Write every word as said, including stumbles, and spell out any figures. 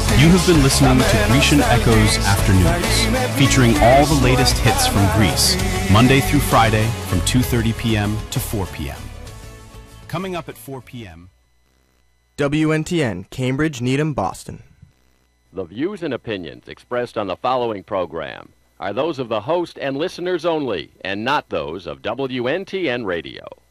You have been listening to Grecian Echoes Afternoons, featuring all the latest hits from Greece, Monday through Friday from two thirty p m to four p m Coming up at four p m W N T N, Cambridge, Needham, Boston. The views and opinions expressed on the following program are those of the host and listeners only, and not those of W N T N Radio.